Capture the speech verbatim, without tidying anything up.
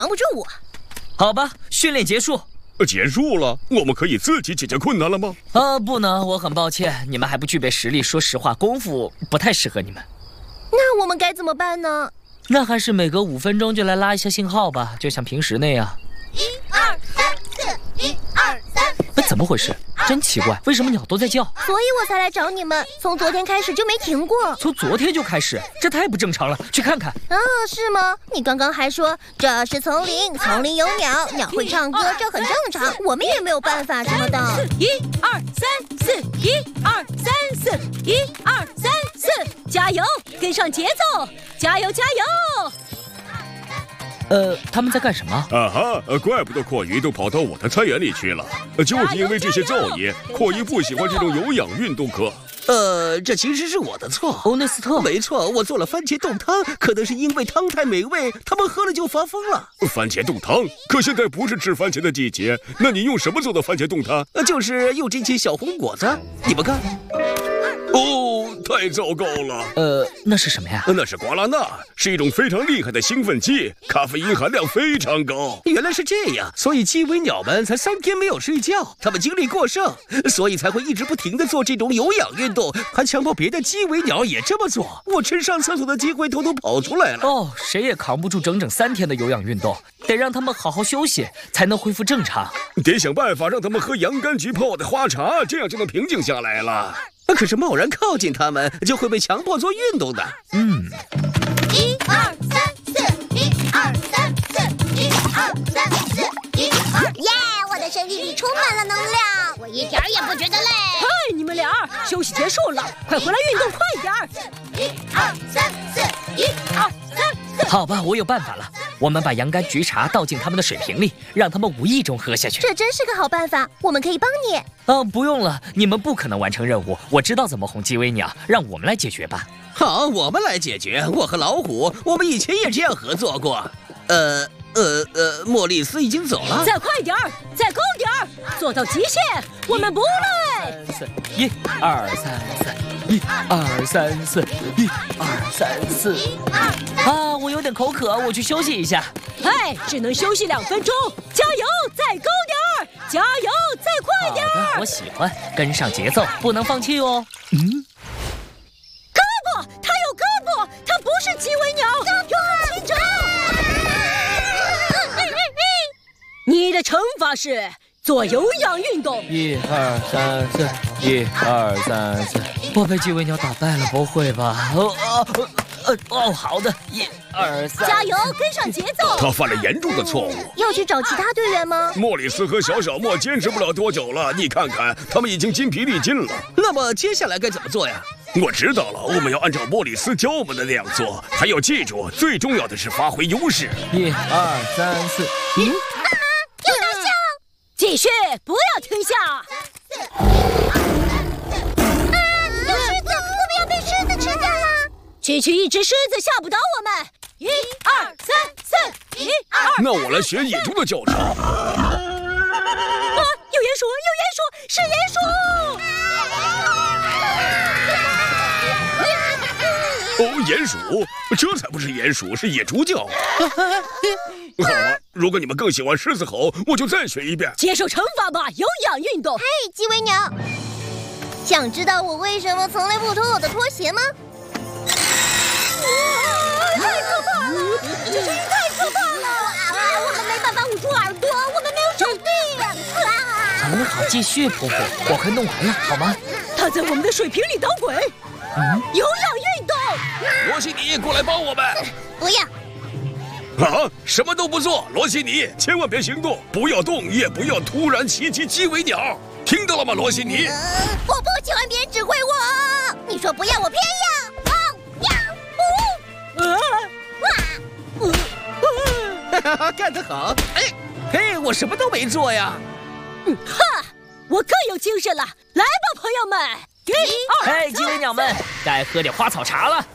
挡不住我。 好吧，训练结束。 结束了，我们可以自己解决困难了吗？ 啊，不能，我很抱歉，你们还不具备实力。说实话，功夫不太适合你们。 那我们该怎么办呢？ 那还是每隔五分钟就来拉一下信号吧，就像平时那样。 一二三四，一二三四。 怎么回事？真奇怪，为什么鸟都在叫？ 所以我才来找你们。从昨天开始就没停过。 从昨天就开始，这太不正常了。去看看。 啊，是吗？你刚刚还说这是丛林，丛林有鸟，鸟会唱歌，这很正常，我们也没有办法什么的。 一二三四，一二三四，一二三四，加油，跟上节奏，加油加油！ 呃，他们在干什么？ 啊哈，怪不得阔鱼都跑到我的菜园里去了，就是因为这些噪音，阔鱼不喜欢这种有氧运动课。 呃，这其实是我的错。 欧内斯特， 没错，我做了番茄冻汤，可能是因为汤太美味，他们喝了就发疯了。 番茄冻汤？可现在不是吃番茄的季节，那你用什么做的番茄冻汤？ 呃，就是用这些小红果子，你们看。 哦，太糟糕了。 呃，那是什么呀？ 那是瓜拉纳，是一种非常厉害的兴奋剂，咖啡因含量非常高。 原来是这样，所以鸡尾鸟们才三天没有睡觉，它们精力过剩，所以才会一直不停地做这种有氧运动，还强迫别的鸡尾鸟也这么做。我趁上厕所的机会偷偷跑出来了。 哦，谁也扛不住整整三天的有氧运动，得让他们好好休息，才能恢复正常。 得想办法让他们喝洋甘菊泡的花茶，这样就能平静下来了。 可是贸然靠近他们，就会被强迫做运动的。 嗯。 一二三四，一二三四，一二三四，一二。耶！我的身体里充满了能量，我一点也不觉得累。 嗨，你们俩，休息结束了，快回来运动，快点儿！ 一二三四，一二三四。 好吧，我有办法了。我们把洋甘菊茶倒进他们的水瓶里，让他们无意中喝下去。 这真是个好办法，我们可以帮你。 哦，不用了，你们不可能完成任务。我知道怎么哄鸡尾鸟，让我们来解决吧。 好，我们来解决。我和老虎，我们以前也这样合作过。呃呃呃，莫里斯已经走了。 再快点儿，再高点儿，做到极限，我们不累。 三四，一二三四，一二三四，一二三四。啊，我有点口渴，我去休息一下。 哎，只能休息两分钟，加油，再高点儿，加油，再快点儿。 好的，我喜欢，跟上节奏，不能放弃哦。嗯， 胳膊，它有胳膊，它不是鸡尾鸟。胳膊，清楚。你的惩罚是做有氧运动。 一二三四，一二三四。我被鸡尾鸟打败了，不会吧？哦哦呃哦，好的，一二三。 加油，跟上节奏。 他犯了严重的错误。 要去找其他队员吗？ 莫里斯和小小莫坚持不了多久了，你看看，他们已经筋疲力尽了。 那么接下来该怎么做呀？ 我知道了，我们要按照莫里斯教我们的那样做，还要记住，最重要的是发挥优势。 一二三四， 嗯，啊，有大象！ 继续，不要停下。 啊，有狮子，我们要被狮子吃掉了！ 区区一只狮子吓不倒我们。一二三四，一二。 那我来学野猪的叫声。 啊，有鼹鼠，有鼹鼠，是鼹鼠！ 哦，鼹鼠，这才不是鼹鼠，是野猪叫。好吧，如果你们更喜欢狮子吼，我就再学一遍。 接受惩罚吧，有氧运动。 嘿，鸡尾鸟，想知道我为什么从来不脱我的拖鞋吗？ 太可怕了！这声音太可怕了！ 啊，我们没办法捂住耳朵，我们没有手臂。啊！ 很好，继续，婆婆，我快弄完了，好吗？ 他在我们的水瓶里捣鬼。嗯，有氧运动。 罗西尼，过来帮我们。 不要。 啊！什么都不做，罗西尼，千万别行动，不要动，也不要突然袭击鸡尾鸟，听到了吗，罗西尼？ 呃、我不喜欢别人指挥我。你说不要，我偏要。哦呀！呜！ 啊！ 哇！ 哈哈，干得好！哎，嘿，我什么都没做呀。 嗯，哈，我更有精神了。来吧，朋友们！一二， 嘿，鸡尾鸟们，该喝点花草茶了。